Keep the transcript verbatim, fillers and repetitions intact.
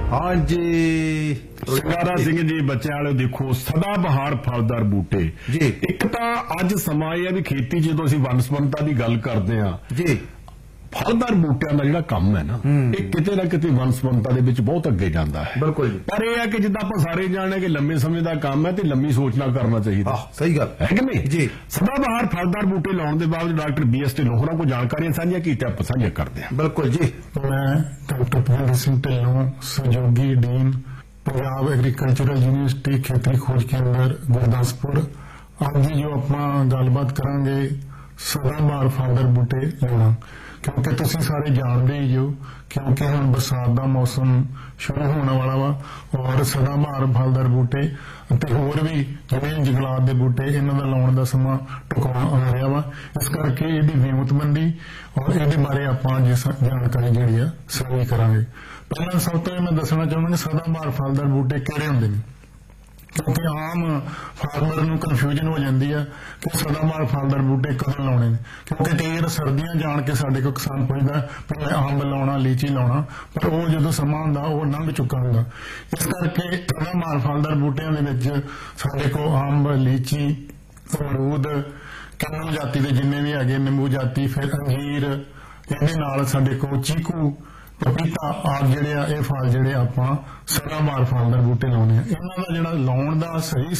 हाँ जी ਸਰਕਾਰਾ ਸਿੰਘ ਜੀ ਬੱਚਿਆਂ ਵਾਲੇ ਦੇਖੋ ਸਦਾ ਬਹਾਰ ਫਲਦਾਰ ਬੂਟੇ ਜੀ ਇੱਕ ਤਾਂ ਅੱਜ ਸਮਾਂ ਇਹ ਹੈ ਵੀ ਖੇਤੀ ਜਦੋਂ ਅਸੀਂ ਵਨਸਪਨਤਾ ਦੀ ਗੱਲ ਕਰਦੇ ਆ ਜੀ ਫਲਦਾਰ ਬੂਟਿਆਂ ਦਾ ਜਿਹੜਾ ਕੰਮ ਹੈ ਨਾ ਇਹ ਕਿਤੇ ਨਾ ਕਿਤੇ ਵਨਸਪਨਤਾ ਦੇ ਵਿੱਚ ਬਹੁਤ ਅੱਗੇ ਜਾਂਦਾ ਹੈ ਬਿਲਕੁਲ ਜੀ ਪਰ ਇਹ ਹੈ ਕਿ ਜਿੱਦਾਂ ਆਪਾਂ ਸਾਰੇ ਜਾਣਦੇ ਕਿ ਲੰਮੇ ਸਮੇਂ ਦਾ ਕੰਮ ਹੈ ਤੇ ਲੰਮੀ ਸੋਚ ਨਾਲ ਕਰਨਾ ਚਾਹੀਦਾ ਆਹ ਸਹੀ ਗੱਲ ਹੈ ਕਿ ਨਹੀਂ ਜੀ ਸਦਾ ਬਹਾਰ ਫਲਦਾਰ ਬੂਟੇ ਲਾਉਣ ਦੇ ਬਾਅਦ ਡਾਕਟਰ ਬੀ ਐਸ ਢਿੱਲੋਂ ਹੋਰਾਂ ਕੋਲ ਜਾਣਕਾਰੀਆਂ ਸਾਂਝੀਆਂ ਕੀਤੀਆਂ ਆਪਾਂ ਸਾਂਝੀਆਂ ਕਰਦੇ ਹਾਂ ਬਿਲकुल जी मैं डॉक्टर प्रवीण सिंह ढिल्लों सहयोगी dean Punjab agricultural university Khetri खोज केंद्र गुरदासपुर आज जो अपना गलबात करांगे सदाबहार फलदार बूटे लाना क्योंकि तुसीं सारे जानते ही हो क्योंकि हुण बरसात का मौसम शुरू होने वाला वा और सदाबहार फलदार बूटे ते होर भी जिवें जंगलात दे बूटे इन्हां दा लाउण दा समां टुकवा आ रहा वा इस करके इहदी विमतबंदी और इहदे बारे आपां जिस जानकारी जिहड़ी आ साझी करांगे पहलां सब तो मैं दसना चाहुंदा कि सदाबहार फलदार बूटे किहड़े हुंदे ने क्योंकि आम फार्मर नूं कन्फ्यूजन हो जाती है कि सदाबहार फलदार बूटे कदों लाने ने क्योंकि कई बार सर्दियां जान के साडे कोल किसान पुछदा भी मैं अंब लाउणा लीची लाउणा पर वो जदों समां हुंदा वो लंघ चुका हुंदा इस करके सदाबहार फलदार बूटियां दे विच साडे कोल अंब लीची अमरूद किन्नू जाति दे जिन्ने भी हैगे निंबू जाति फिर अंजीर इहदे नाल साडे कोल चीकू पपीता आदि ਜਿਹੜੇ ਆ ਇਹ ਫਲ ਜਿਹੜੇ ਆਪਾਂ ਸਦਾਬਹਾਰ ਫਲਦਾਰ ਬੂਟੇ ਲਾਉਣੇ ਆ ਇਹਨਾਂ ਦਾ ਜਿਹੜਾ ਲਾਉਣ ਦਾ ਸਹੀ